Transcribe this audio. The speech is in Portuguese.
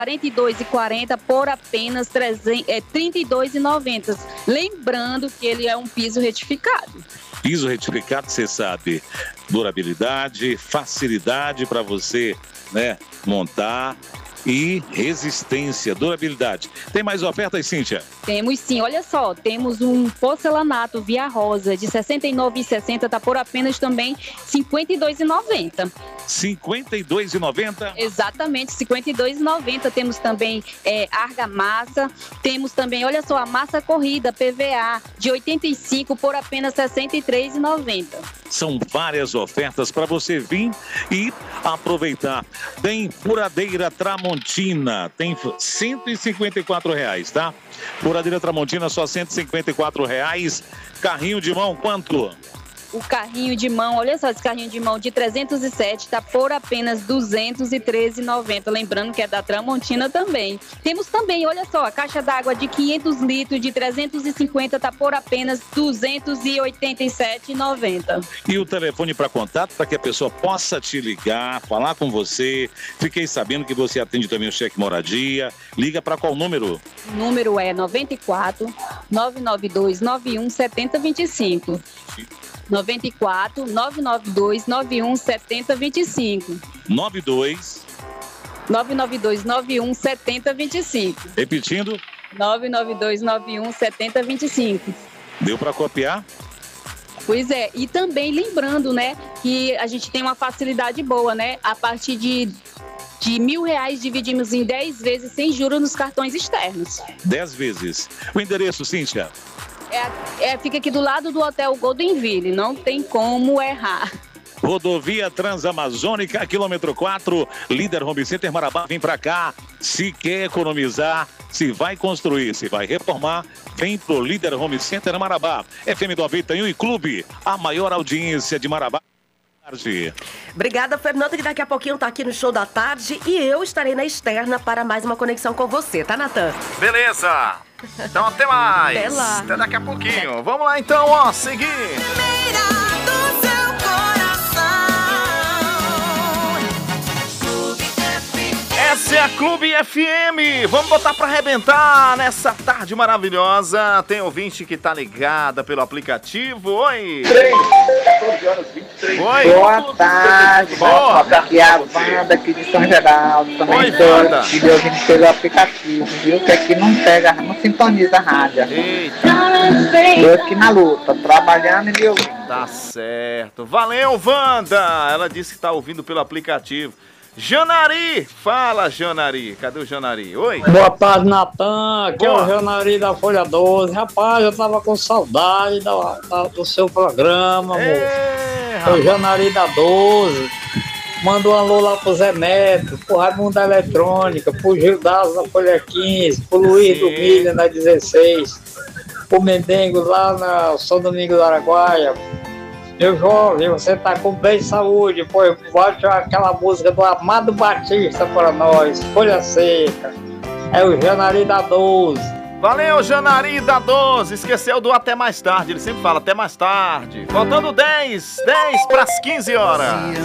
42,40 por apenas R$ 32,90. Lembrando que ele é um piso retificado. Piso retificado, você sabe, durabilidade, facilidade para você, né, montar e resistência, durabilidade. Tem mais ofertas, Cíntia? Temos sim, olha só, temos um porcelanato Via Rosa de R$ 69,60, tá por apenas também R$ 52,90. R$ 52,90? Exatamente, R$ 52,90. Temos também argamassa, temos também, olha só, a massa corrida PVA de 85 por apenas R$ 63,90. São várias ofertas para você vir e aproveitar. Tem furadeira Tramontina, tem R$ 154, tá? Furadeira Tramontina só R$ 154. Carrinho de mão, quanto? O carrinho de mão, olha só, esse carrinho de mão de 307 está por apenas R$ 213,90. Lembrando que é da Tramontina também. Temos também, olha só, a caixa d'água de 500 litros de 350 está por apenas R$ 287,90. E o telefone para contato, para que a pessoa possa te ligar, falar com você. Fiquei sabendo que você atende também o cheque moradia. Liga para qual número? O número é 94 992 91 7025. 94 992 91 7025. 992 91 7025. Repetindo. 992 91 7025. Deu para copiar? Pois é, e também lembrando, né, que a gente tem uma facilidade boa, né? A partir de R$1.000 dividimos em 10 vezes sem juros nos cartões externos. 10 vezes. O endereço, Cíntia? Fica aqui do lado do Hotel Goldenville, não tem como errar. Rodovia Transamazônica, quilômetro 4, Líder Home Center Marabá, vem pra cá. Se quer economizar, se vai construir, se vai reformar, vem pro Líder Home Center Marabá. FM 91 e Clube, a maior audiência de Marabá. Obrigada, Fernanda, que daqui a pouquinho tá aqui no Show da Tarde e eu estarei na externa para mais uma conexão com você, tá, Natan? Beleza! Então até mais! Até lá! Até daqui a pouquinho. Vamos lá então, ó, seguir! Essa é a Clube FM, vamos botar pra arrebentar nessa tarde maravilhosa. Tem ouvinte que tá ligada pelo aplicativo. Oi! 14h23. Oi! Boa tarde, boa! Aqui é a Wanda aqui de São Geraldo. Também Oi, estou Wanda! de ouvinte pelo aplicativo, viu? Que aqui não pega, não sintoniza a rádio. Eita! Estou aqui na luta, trabalhando e me ouvindo. Tá certo. Valeu, Wanda! Ela disse que tá ouvindo pelo aplicativo. Janari! Fala, Janari. Cadê o Janari? Oi? Boa tarde, Natan. Aqui Boa. é o Janari da Folha 12. Rapaz, eu tava com saudade do seu programa, amor. O Janari da 12. Manda um alô lá pro Zé Neto, pro Raimundo da Eletrônica, pro Gildas da Folha 15, pro Luiz do Milha da 16, pro Mendengo lá na São Domingo do Araguaia. Meu jovem, você tá com bem de saúde, pois bote aquela música do Amado Batista para nós, Folha Seca. É o Janari da 12. Valeu, Janari da 12. Esqueceu do até mais tarde, ele sempre fala até mais tarde. Faltando 10 para as 15 horas.